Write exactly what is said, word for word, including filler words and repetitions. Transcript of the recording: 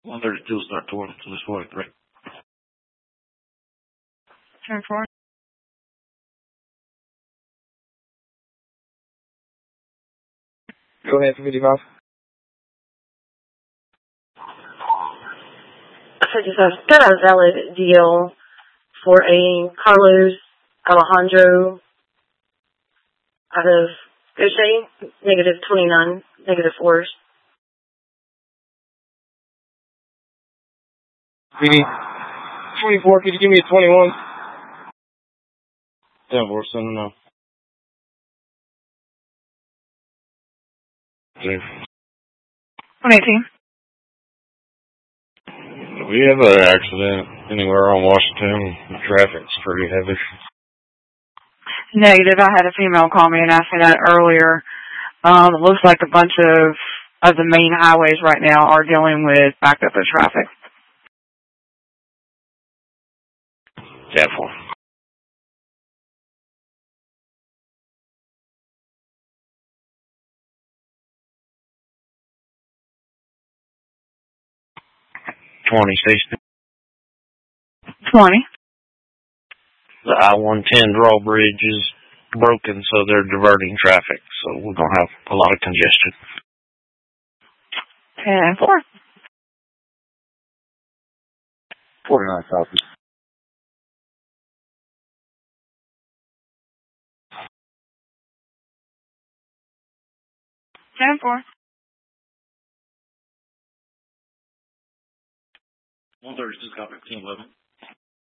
one thirty-two start to to this forty-three. Turn four. Go ahead for fifty-five. I just I've got a valid deal for a Carlos Alejandro out of Gaucher, negative twenty-nine, negative fours. We need twenty-four. Could you give me a twenty-one? ten four, seven no. one eighteen. We have an accident anywhere on Washington. The traffic's pretty heavy. Negative. I had a female call me and ask me that earlier. Um, it looks like a bunch of, of the main highways right now are dealing with backed up of traffic. ten four. twenty, station. twenty. The I one ten drawbridge is broken, so they're diverting traffic. So we're going to have a lot of congestion. ten four. forty-nine South. ten four. one thirty-two, copy, ten eleven.